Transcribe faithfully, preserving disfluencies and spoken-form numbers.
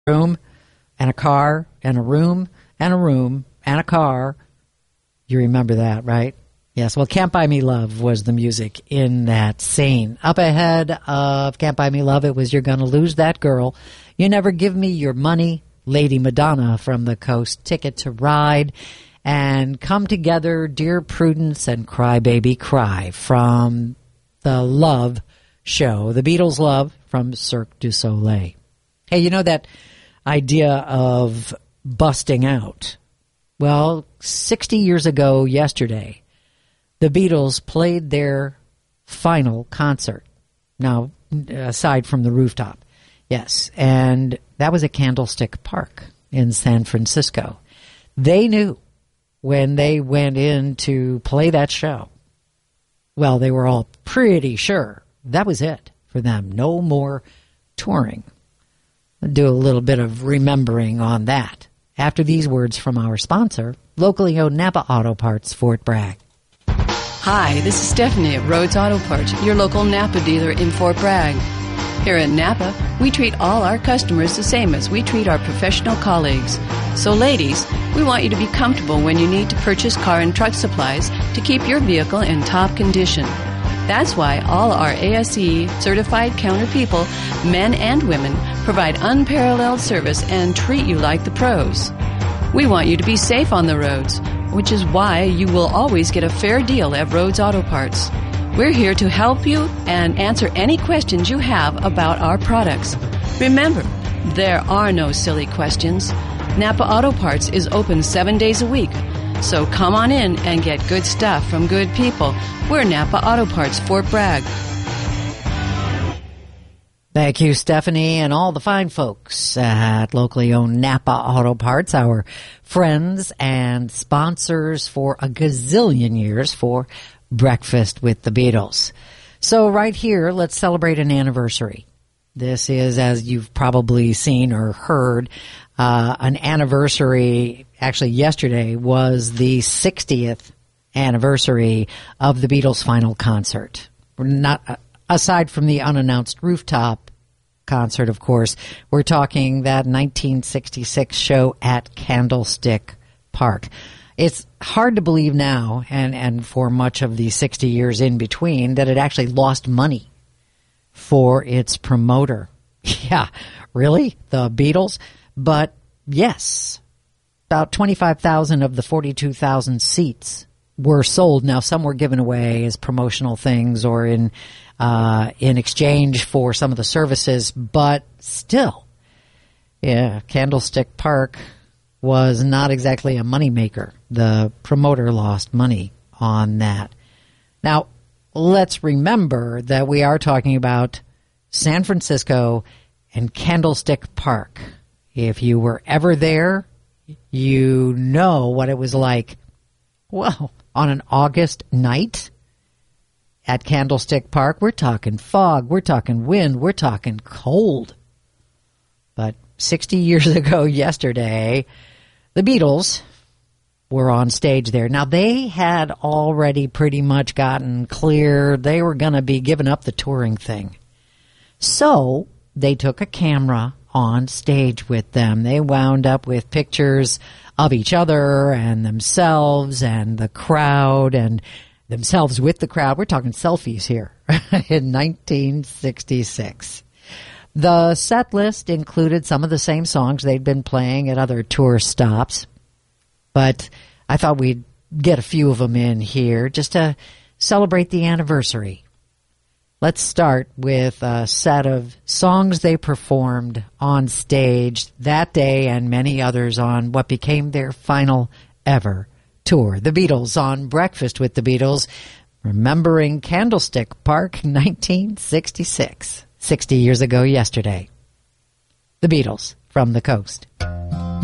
room and a car and a room and a room and a car. You remember that, right? Yes, well, Can't Buy Me Love was the music in that scene. Up ahead of Can't Buy Me Love, it was You're Gonna Lose That Girl, You Never Give Me Your Money, Lady Madonna from the Coast, Ticket to Ride, and Come Together, Dear Prudence, and Cry Baby Cry from the Love show, the Beatles' Love from Cirque du Soleil. Hey, you know that idea of busting out? Well, sixty years ago yesterday, the Beatles played their final concert. Now, aside from the rooftop, yes, and that was at Candlestick Park in San Francisco. They knew when they went in to play that show, well, they were all pretty sure that was it for them. No more touring. I'll do a little bit of remembering on that after these words from our sponsor, locally owned Napa Auto Parts, Fort Bragg. Hi, this is Stephanie at Rhodes Auto Parts, your local Napa dealer in Fort Bragg. Here at Napa, we treat all our customers the same as we treat our professional colleagues. So ladies, we want you to be comfortable when you need to purchase car and truck supplies to keep your vehicle in top condition. That's why all our A S E certified counter people, men and women, provide unparalleled service and treat you like the pros. We want you to be safe on the roads, which is why you will always get a fair deal at Rhodes Auto Parts. We're here to help you and answer any questions you have about our products. Remember, there are no silly questions. Napa Auto Parts is open seven days a week. So come on in and get good stuff from good people. We're Napa Auto Parts, Fort Bragg. Thank you, Stephanie, and all the fine folks at locally owned Napa Auto Parts, our friends and sponsors for a gazillion years for Breakfast with the Beatles. So right here, let's celebrate an anniversary. This is, as you've probably seen or heard, uh, an anniversary. Actually, yesterday was the sixtieth anniversary of the Beatles' final concert. We're not, uh, aside from the unannounced rooftop concert, of course, we're talking that nineteen sixty-six show at Candlestick Park. It's hard to believe now, and, and for much of the sixty years in between, that it actually lost money for its promoter. Yeah, really? The Beatles? But yes, about twenty-five thousand of the forty-two thousand seats were sold. Now, some were given away as promotional things or in uh, in exchange for some of the services, but still, yeah, Candlestick Park was not exactly a moneymaker. The promoter lost money on that. Now, let's remember that we are talking about San Francisco and Candlestick Park. If you were ever there, you know what it was like, well, on an August night at Candlestick Park. We're talking fog, we're talking wind, we're talking cold. But sixty years ago yesterday, the Beatles were on stage there. Now, they had already pretty much gotten clear they were going to be giving up the touring thing. So they took a camera on stage with them. They wound up with pictures of each other and themselves and the crowd and themselves with the crowd. We're talking selfies here in nineteen sixty-six. The set list included some of the same songs they'd been playing at other tour stops, but I thought we'd get a few of them in here just to celebrate the anniversary. Let's start with a set of songs they performed on stage that day and many others on what became their final ever tour. The Beatles on Breakfast with the Beatles, remembering Candlestick Park, nineteen sixty-six. sixty years ago yesterday. The Beatles from the Coast.